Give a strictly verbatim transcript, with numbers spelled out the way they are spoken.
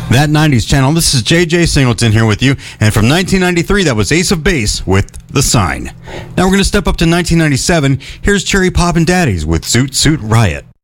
That nineties channel. This is J J Singleton here with you. And from nineteen ninety-three, that was Ace of Base with The Sign. Now we're going to step up to nineteen ninety-seven. Here's Cherry Poppin' Daddies with Zoot Suit Riot.